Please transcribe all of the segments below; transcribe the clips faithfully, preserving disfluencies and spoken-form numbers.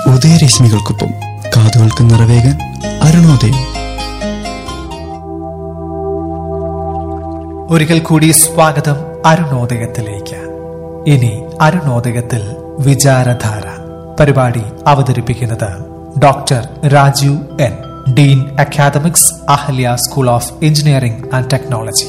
ഉദയരശ്മികൾക്കൊപ്പം കാതുകൾക്ക് നിറവേകാൻ അരുണോദയം. ഒരിക്കൽ കൂടി സ്വാഗതം അരുണോദയത്തിലേക്ക്. ഇനി അരുണോദയത്തിൽ വിചാരധാര പരിപാടി അവതരിപ്പിക്കുന്നത് doctor Rajeev N, Dean academics, Ahalya school of engineering and technology.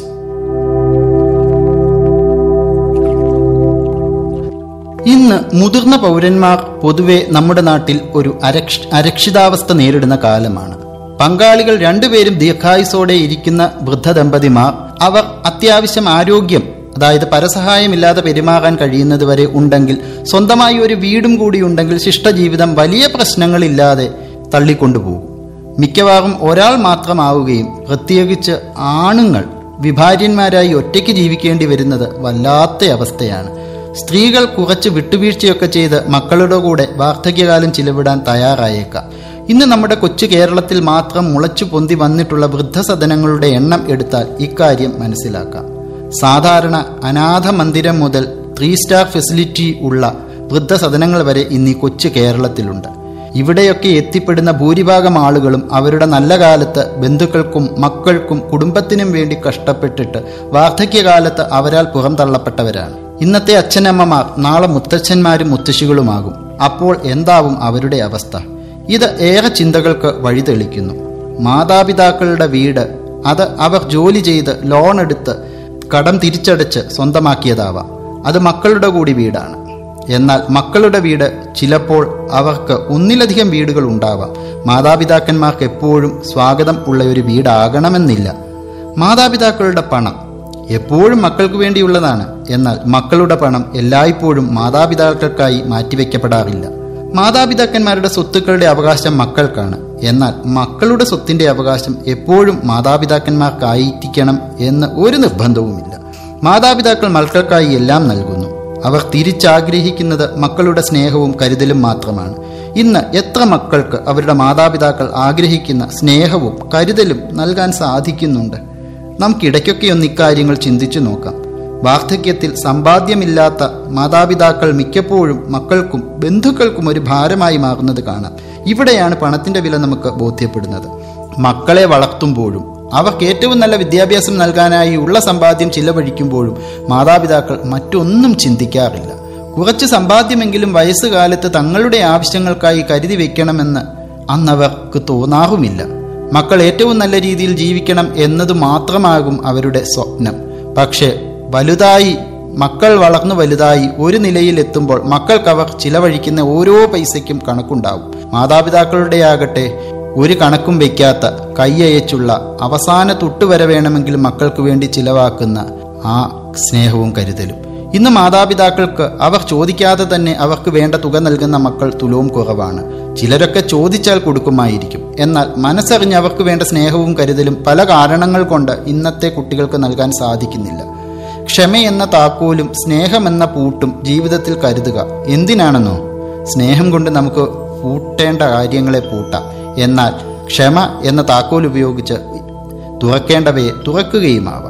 ഇന്ന് മുതിർന്ന പൗരന്മാർ പൊതുവെ നമ്മുടെ നാട്ടിൽ ഒരു അരക്ഷ അരക്ഷിതാവസ്ഥ നേരിടുന്ന കാലമാണ്. പങ്കാളികൾ രണ്ടുപേരും ദീർഘായുസോടെ ഇരിക്കുന്ന വൃദ്ധ ദമ്പതിമാർ അവർ അത്യാവശ്യം ആരോഗ്യം, അതായത് പരസഹായമില്ലാതെ പെരുമാറാൻ കഴിയുന്നത് വരെ ഉണ്ടെങ്കിൽ, സ്വന്തമായി ഒരു വീടും കൂടി ഉണ്ടെങ്കിൽ ശിഷ്ടജീവിതം വലിയ പ്രശ്നങ്ങളില്ലാതെ തള്ളിക്കൊണ്ടുപോകും. മിക്കവാറും ഒരാൾ മാത്രമാവുകയും പ്രത്യേകിച്ച് ആണുങ്ങൾ വിഭാര്യന്മാരായി ഒറ്റയ്ക്ക് ജീവിക്കേണ്ടി വരുന്നത് വല്ലാത്ത അവസ്ഥയാണ്. സ്ത്രീകൾ കുറച്ച് വിട്ടുവീഴ്ചയൊക്കെ ചെയ്ത് മക്കളുടെ കൂടെ വാർദ്ധക്യകാലം ചിലവിടാൻ തയ്യാറായേക്കാം. ഇന്ന് നമ്മുടെ കൊച്ചു കേരളത്തിൽ മാത്രം മുളച്ചു പൊന്തി വന്നിട്ടുള്ള വൃദ്ധസദനങ്ങളുടെ എണ്ണം എടുത്താൽ ഇക്കാര്യം മനസ്സിലാക്കാം. സാധാരണ അനാഥ മന്ദിരം മുതൽ ത്രീ സ്റ്റാർ ഫെസിലിറ്റി ഉള്ള വൃദ്ധസദനങ്ങൾ വരെ ഇന്ന് ഈ കൊച്ചു കേരളത്തിലുണ്ട്. ഇവിടെയൊക്കെ എത്തിപ്പെടുന്ന ഭൂരിഭാഗം ആളുകളും അവരുടെ നല്ല കാലത്ത് ബന്ധുക്കൾക്കും മക്കൾക്കും കുടുംബത്തിനും വേണ്ടി കഷ്ടപ്പെട്ടിട്ട് വാർദ്ധക്യകാലത്ത് അവരാൽ പുറംതള്ളപ്പെട്ടവരാണ്. ഇന്നത്തെ അച്ഛനമ്മമാർ നാളെ മുത്തച്ഛന്മാരും മുത്തശ്ശികളുമാകും. അപ്പോൾ എന്താവും അവരുടെ അവസ്ഥ? ഇത് ഏറെ ചിന്തകൾക്ക് വഴിതെളിക്കുന്നു. മാതാപിതാക്കളുടെ വീട് അത് അവർ ജോലി ചെയ്ത് ലോൺ എടുത്ത് കടം തിരിച്ചടച്ച് സ്വന്തമാക്കിയതാവാം. അത് മക്കളുടെ കൂടി വീടാണ്. എന്നാൽ മക്കളുടെ വീട് ചിലപ്പോൾ അവർക്ക് ഒന്നിലധികം വീടുകൾ ഉണ്ടാവാം. മാതാപിതാക്കന്മാർക്ക് എപ്പോഴും സ്വാഗതം ഉള്ള ഒരു വീടാകണമെന്നില്ല. മാതാപിതാക്കളുടെ പണം എപ്പോഴും മക്കൾക്ക് വേണ്ടിയുള്ളതാണ്. എന്നാൽ മക്കളുടെ പണം എല്ലായ്പ്പോഴും മാതാപിതാക്കൾക്കായി മാറ്റിവെക്കപ്പെടാറില്ല. മാതാപിതാക്കന്മാരുടെ സ്വത്തുക്കളുടെ അവകാശം മക്കൾക്കാണ്. എന്നാൽ മക്കളുടെ സ്വത്തിന്റെ അവകാശം എപ്പോഴും മാതാപിതാക്കന്മാർക്കായിരിക്കണം എന്ന് ഒരു നിർബന്ധവുമില്ല. മാതാപിതാക്കൾ മക്കൾക്കായി എല്ലാം നൽകുന്നു. അവർ തിരിച്ചാഗ്രഹിക്കുന്നത് മക്കളുടെ സ്നേഹവും കരുതലും മാത്രമാണ്. ഇന്ന് എത്ര മക്കൾക്ക് അവരുടെ മാതാപിതാക്കൾ ആഗ്രഹിക്കുന്ന സ്നേഹവും കരുതലും നൽകാൻ സാധിക്കുന്നുണ്ട്? നമുക്കിടയ്ക്കൊക്കെ ഒന്ന് ഇക്കാര്യങ്ങൾ ചിന്തിച്ചു നോക്കാം. വാർദ്ധക്യത്തിൽ സമ്പാദ്യമില്ലാത്ത മാതാപിതാക്കൾ മിക്കപ്പോഴും മക്കൾക്കും ബന്ധുക്കൾക്കും ഒരു ഭാരമായി മാറുന്നത് കാണാം. ഇവിടെയാണ് പണത്തിന്റെ വില നമുക്ക് ബോധ്യപ്പെടുന്നത്. മക്കളെ വളർത്തുമ്പോഴും അവർക്ക് ഏറ്റവും നല്ല വിദ്യാഭ്യാസം നൽകാനായി ഉള്ള സമ്പാദ്യം ചിലവഴിക്കുമ്പോഴും മാതാപിതാക്കൾ മറ്റൊന്നും ചിന്തിക്കാറില്ല. കുറച്ച് സമ്പാദ്യമെങ്കിലും വയസ്സുകാലത്ത് തങ്ങളുടെ ആവശ്യങ്ങൾക്കായി കരുതി വെക്കണമെന്ന് അന്നവർക്ക് തോന്നാറുമില്ല. മക്കൾ ഏറ്റവും നല്ല രീതിയിൽ ജീവിക്കണം എന്നത് മാത്രമാകും അവരുടെ സ്വപ്നം. പക്ഷെ വലുതായി മക്കൾ വളർന്നു വലുതായി ഒരു നിലയിൽ എത്തുമ്പോൾ മക്കൾക്കവർ ചിലവഴിക്കുന്ന ഓരോ പൈസയ്ക്കും കണക്കുണ്ടാവും. മാതാപിതാക്കളുടെ ആകട്ടെ ഒരു കണക്കും വയ്ക്കാത്ത കൈയയച്ചുള്ള അവസാന തൊട്ടുവരെ വേണമെങ്കിലും മക്കൾക്ക് വേണ്ടി ചിലവാക്കുന്ന ആ സ്നേഹവും കരുതലും. ഇന്ന് മാതാപിതാക്കൾക്ക് അവർ ചോദിക്കാതെ തന്നെ അവർക്ക് വേണ്ട തുക നൽകുന്ന മക്കൾ തുലവും കുറവാണ്. ചിലരൊക്കെ ചോദിച്ചാൽ കൊടുക്കുമായിരിക്കും. എന്നാൽ മനസ്സറിഞ്ഞ് അവർക്ക് വേണ്ട സ്നേഹവും കരുതലും പല കാരണങ്ങൾ കൊണ്ട് ഇന്നത്തെ കുട്ടികൾക്ക് നൽകാൻ സാധിക്കുന്നില്ല. ക്ഷമയെന്ന താക്കോലും സ്നേഹമെന്ന പൂട്ടും ജീവിതത്തിൽ കരുതുക. എന്തിനാണെന്നോ? സ്നേഹം കൊണ്ട് നമുക്ക് പൂട്ടേണ്ട കാര്യങ്ങളെ പൂട്ടാം. എന്നാൽ ക്ഷമ എന്ന താക്കോൽ ഉപയോഗിച്ച് തുറക്കേണ്ടവയെ തുറക്കുകയുമാവാം.